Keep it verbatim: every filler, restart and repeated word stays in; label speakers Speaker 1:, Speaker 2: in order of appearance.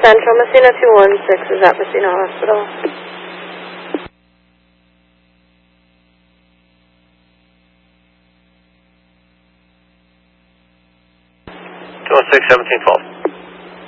Speaker 1: Central, Messina two one six is at Messina Hospital.
Speaker 2: two one six, seventeen twelve.